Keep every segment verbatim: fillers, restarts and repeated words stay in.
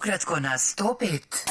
Ukratko na sto pet.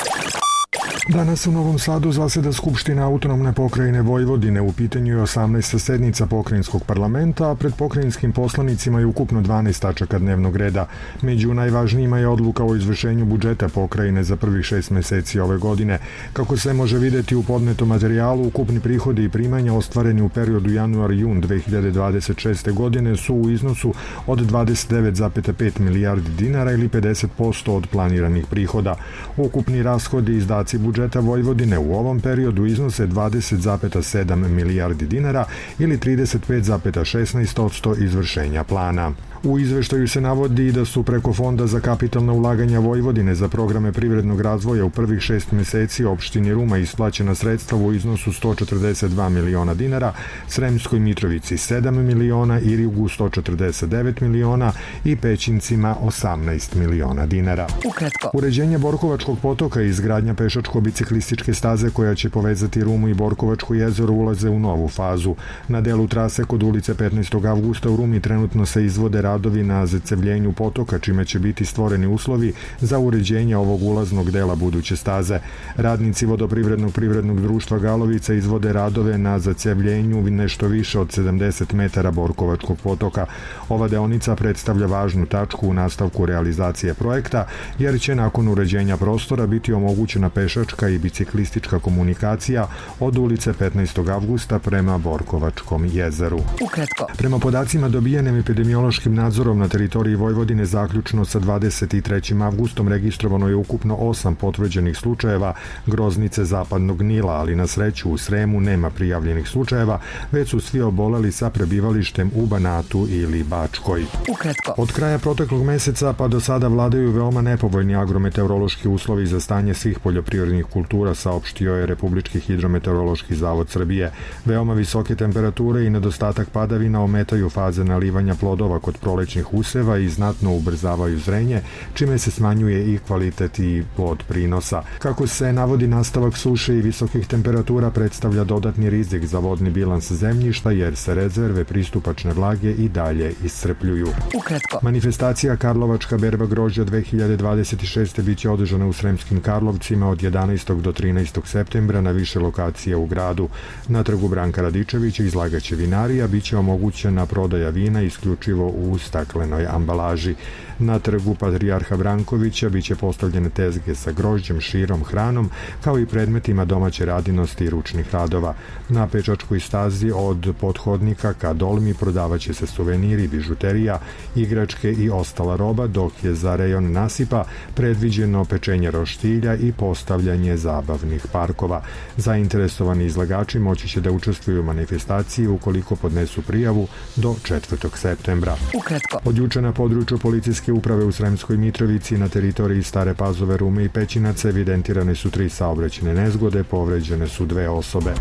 Danas u Novom Sadu zaseda Skupština autonomne pokrajine Vojvodine. U pitanju je osamnaesta sednica pokrajinskog parlamenta, a pred pokrajinskim poslanicima je ukupno dvanaest tačaka dnevnog reda. Među najvažnijima je odluka o izvršenju budžeta pokrajine za prvih šest meseci ove godine. Kako se može videti u podnetom materijalu, ukupni prihodi i primanja ostvareni u periodu januar-jun dve hiljade dvadeset šeste. godine su u iznosu od dvadeset devet zarez pet milijardi dinara ili pedeset posto od planiranih prihoda. Ukupni rashodi i izdaci budžeta Vojvodine u ovom periodu iznose dvadeset zarez sedam milijardi dinara ili trideset pet zarez šesnaest posto izvršenja plana. U izveštaju se navodi da su preko Fonda za kapitalna ulaganja Vojvodine za programe privrednog razvoja u prvih šest meseci opštini Ruma isplaćena sredstva u iznosu sto četrdeset dva miliona dinara, Sremskoj Mitrovici sedam miliona, Irigu sto četrdeset devet miliona i Pećincima osamnaest miliona dinara. Ukratko. Uređenje Borkovačkog potoka i izgradnja pešačko-biciklističke staze koja će povezati Rumu i Borkovačko jezero ulaze u novu fazu. Na delu trase kod ulice petnaestog avgusta u Rumi trenutno se izvode radovi na zacevljenju potoka, čime će biti stvoreni uslovi za uređenje ovog ulaznog dela buduće staze. Radnici vodoprivrednog privrednog društva Galovica izvode radove na zacevljenju nešto više od sedamdeset metara Borkovačkog potoka. Ova deonica predstavlja važnu tačku u nastavku realizacije projekta, jer će nakon uređenja prostora biti omogućena pešačka i biciklistička komunikacija od ulice petnaestog avgusta prema Borkovačkom jezeru. Ukratko. Prema podacima dobijenim epidemiološkim nadzorom na teritoriji Vojvodine zaključno sa dvadeset trećim avgustom registrovano je ukupno osam potvrđenih slučajeva groznice zapadnog Nila, ali na sreću u Sremu nema prijavljenih slučajeva, već su svi oboleli sa prebivalištem u Banatu ili Bačkoj. Ukratko. Od kraja proteklog meseca pa do sada vladaju veoma nepovoljni agrometeorološki uslovi za stanje svih poljoprivrednih kultura, saopštio je Republički hidrometeorološki zavod Srbije. Veoma visoke temperature i nedostatak padavina ometaju faze nalivanja plodova kod prolećnih useva i znatno ubrzavaju zrenje, čime se smanjuje i kvalitet i plod prinosa. Kako se navodi, nastavak suše i visokih temperatura predstavlja dodatni rizik za vodni bilans zemljišta, jer se rezerve pristupačne vlage i dalje iscrpljuju. Ukratko. Manifestacija Karlovačka berba grožđa dve hiljade dvadeset šeste. biće održana u Sremskim Karlovcima od jedanaestog do trinaestog septembra na više lokacije u gradu. Na trgu Branka Radičevića izlagaće vinarija, biće omogućena prodaja vina isključivo u staklenoj ambalaži. Na trgu Patrijarha Brankovića biće postavljene tezge sa grožđem, širom, hranom, kao i predmetima domaće radinosti i ručnih radova. Na pečačkoj stazi od pothodnika ka dolmi prodavaće se suveniri, bižuterija, igračke i ostala roba, dok je za rejon nasipa predviđeno pečenje roštilja i postavljanje zabavnih parkova. Zainteresovani izlagači moći će da učestvuju u manifestaciji ukoliko podnesu prijavu do četvrtog septembra. Ukratko. Od juče na području policijske uprave u Sremskoj Mitrovici na teritoriji Stare Pazove, Rume i Pećinaca evidentirane su tri saobraćajne nezgode, povređene su dve osobe.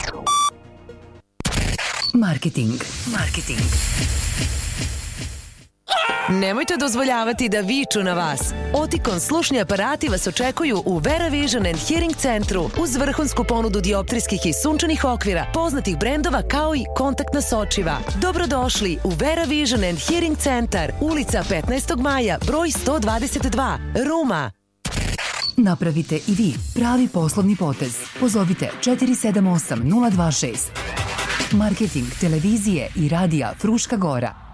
Marketing. Marketing. Nemojte dozvoljavati da viču na vas. Oticon slušni aparati vas očekuju u Vera Vision and Hearing centru uz vrhunsku ponudu dioptrijskih i sunčanih okvira, poznatih brendova kao i kontaktna sočiva. Dobrodošli u Vera Vision and Hearing centar, ulica petnaestog maja, broj sto dvadeset dva, Ruma. Napravite i vi pravi poslovni potez. Pozovite četiri sedam osam nula dva šest. Marketing televizije i radija Fruška Gora.